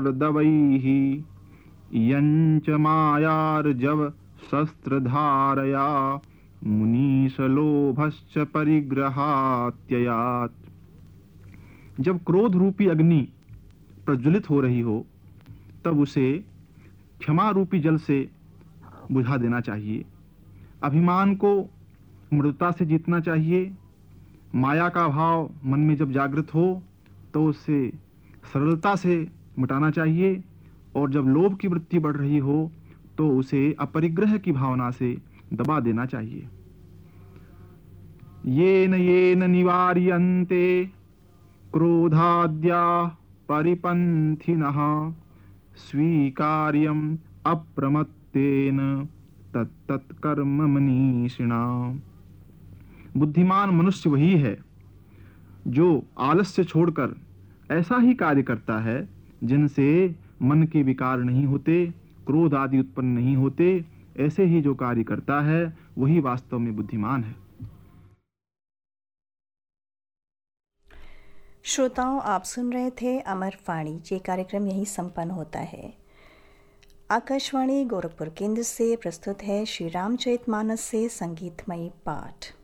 दवैः यञ्च मायार्जव शस्त्रधारया मुनीशलोभश्च परिग्रहात्ययात्। जब क्रोध रूपी अग्नि प्रज्वलित हो रही हो तब उसे क्षमा रूपी जल से बुझा देना चाहिए। अभिमान को मृदुता से जीतना चाहिए। माया का भाव मन में जब जागृत हो तो उसे सरलता से मिटाना चाहिए, और जब लोभ की वृत्ति बढ़ रही हो तो उसे अपरिग्रह की भावना से दबा देना चाहिए। येन येन निवार्यन्ते क्रोधाद्या परिपन्थिनः स्वीकार्यम् अप्रमत्तेन तत्तत् कर्म मनीषिणा। बुद्धिमान मनुष्य वही है जो आलस्य छोड़कर ऐसा ही कार्य करता है जिनसे मन के विकार नहीं होते, क्रोध आदि उत्पन्न नहीं होते। ऐसे ही जो कार्य करता है वही वास्तव में बुद्धिमान है। श्रोताओं, आप सुन रहे थे अमर वाणी। ये कार्यक्रम यहीं संपन्न होता है। आकाशवाणी गोरखपुर केंद्र से प्रस्तुत है श्री रामचरितमानस से संगीतमयी पाठ।